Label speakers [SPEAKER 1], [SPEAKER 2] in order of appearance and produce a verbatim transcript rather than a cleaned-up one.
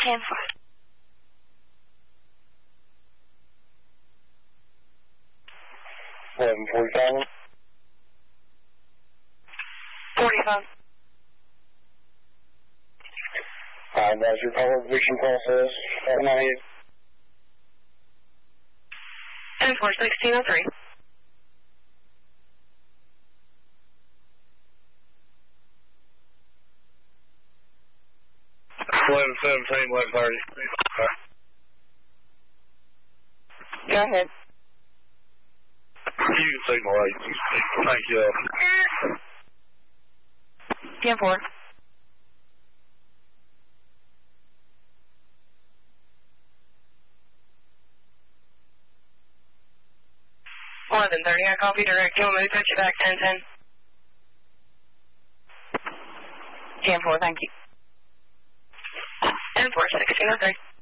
[SPEAKER 1] ten four.
[SPEAKER 2] eleven forty-five.
[SPEAKER 1] forty-five.
[SPEAKER 2] Alright, that's your power vision process. ninety-eight.
[SPEAKER 1] ten four, sixteen oh three.
[SPEAKER 2] eleven seventeen, eleven thirty.
[SPEAKER 1] Go ahead.
[SPEAKER 2] You can see my light. Thank you.
[SPEAKER 1] ten four. eleven thirty, I copy direct. You want me to put you back ten ten? ten four, thank you. ten four, sixteen oh three.